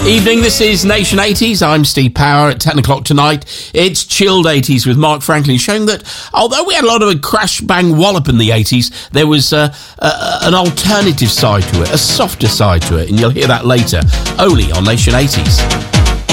Evening, this is Nation 80s. I'm Steve Power. At 10 o'clock tonight, it's Chilled 80s with Mark Franklin, showing that although we had a lot of a crash bang wallop in the 80s, there was an alternative side to it, a softer side to it, and you'll hear that later, only on Nation 80s.